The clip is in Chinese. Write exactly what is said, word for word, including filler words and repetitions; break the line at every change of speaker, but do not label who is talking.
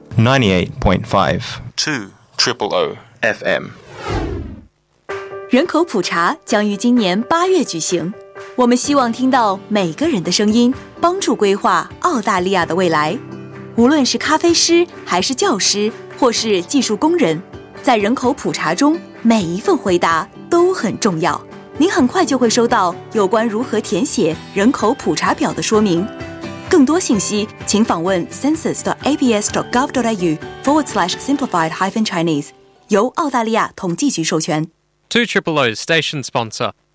ninety-eight point five two triple O F M。
人口普查将于今年八月举行，我们希望听到每个人的声音，帮助规划澳大利亚的未来。无论是咖啡师，还是教师，或是技术工人，在人口普查中，每一份回答都很重要。您很快就会收到有关如何填写人口普查表的说明。更多信息，请访问 census.abs.gov.au forward slash simplified hyphen Chinese， 由澳大利亚统计局授权。
two Triple O's station sponsor.